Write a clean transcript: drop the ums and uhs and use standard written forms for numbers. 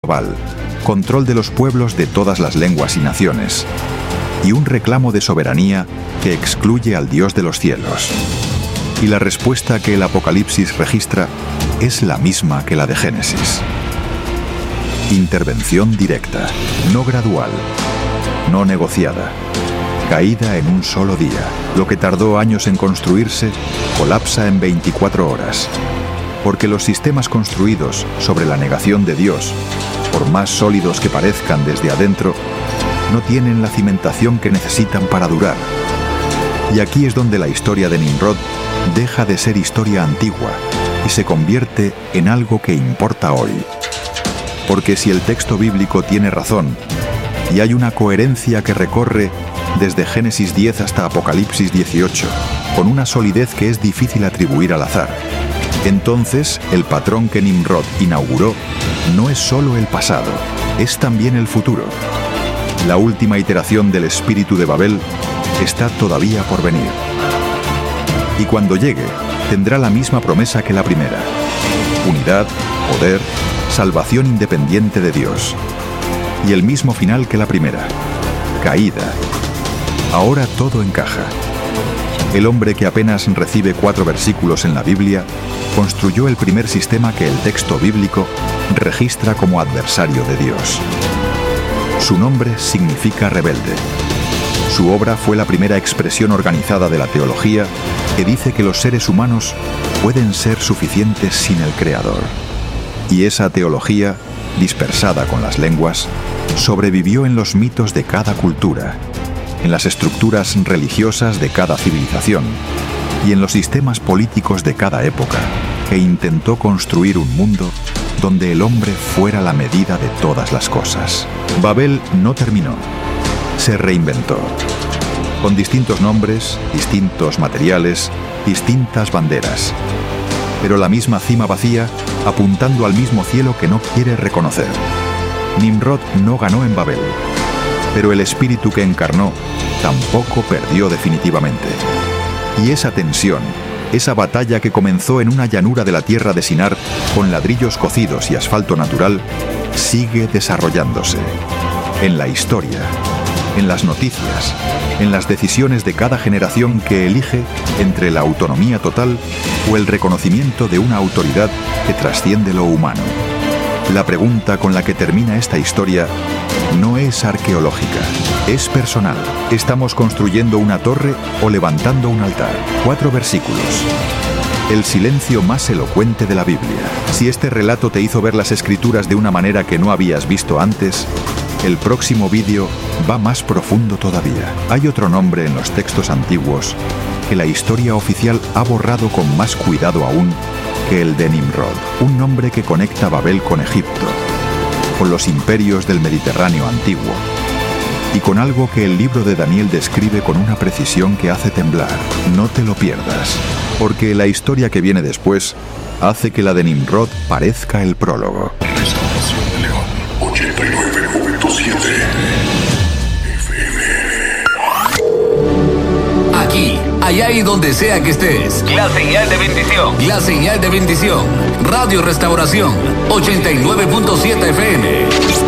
global, control de los pueblos de todas las lenguas y naciones, y un reclamo de soberanía que excluye al Dios de los cielos. Y la respuesta que el Apocalipsis registra es la misma que la de Génesis. Intervención directa, no gradual, no negociada. Caída en un solo día. Lo que tardó años en construirse, colapsa en 24 horas. Porque los sistemas construidos sobre la negación de Dios, por más sólidos que parezcan desde adentro, no tienen la cimentación que necesitan para durar. Y aquí es donde la historia de Nimrod deja de ser historia antigua y se convierte en algo que importa hoy. Porque si el texto bíblico tiene razón, y hay una coherencia que recorre desde Génesis 10 hasta Apocalipsis 18, con una solidez que es difícil atribuir al azar, entonces el patrón que Nimrod inauguró no es solo el pasado, es también el futuro. La última iteración del espíritu de Babel está todavía por venir. Y cuando llegue, tendrá la misma promesa que la primera: unidad, poder, salvación independiente de Dios. Y el mismo final que la primera: caída. Ahora todo encaja. El hombre que apenas recibe 4 versículos en la Biblia construyó el primer sistema que el texto bíblico registra como adversario de Dios. Su nombre significa rebelde. Su obra fue la primera expresión organizada de la teología que dice que los seres humanos pueden ser suficientes sin el Creador. Y esa teología, dispersada con las lenguas, sobrevivió en los mitos de cada cultura, en las estructuras religiosas de cada civilización y en los sistemas políticos de cada época, que intentó construir un mundo donde el hombre fuera la medida de todas las cosas. Babel no terminó, se reinventó, con distintos nombres, distintos materiales, distintas banderas, pero la misma cima vacía, apuntando al mismo cielo que no quiere reconocer. Nimrod no ganó en Babel, pero el espíritu que encarnó tampoco perdió definitivamente. Y esa tensión, esa batalla que comenzó en una llanura de la tierra de Sinar con ladrillos cocidos y asfalto natural, sigue desarrollándose. En la historia, en las noticias, en las decisiones de cada generación que elige entre la autonomía total o el reconocimiento de una autoridad que trasciende lo humano. La pregunta con la que termina esta historia no es arqueológica, es personal. ¿Estamos construyendo una torre o levantando un altar? 4 versículos. El silencio más elocuente de la Biblia. Si este relato te hizo ver las Escrituras de una manera que no habías visto antes, el próximo vídeo va más profundo todavía. Hay otro nombre en los textos antiguos que la historia oficial ha borrado con más cuidado aún que el de Nimrod, un nombre que conecta Babel con Egipto, con los imperios del Mediterráneo antiguo, y con algo que el libro de Daniel describe con una precisión que hace temblar. No te lo pierdas, porque la historia que viene después hace que la de Nimrod parezca el prólogo. Restauración de León, 89.7 FM. Aquí, allá y donde sea que estés. La señal de bendición. La señal de bendición. Radio Restauración, 89.7 FM.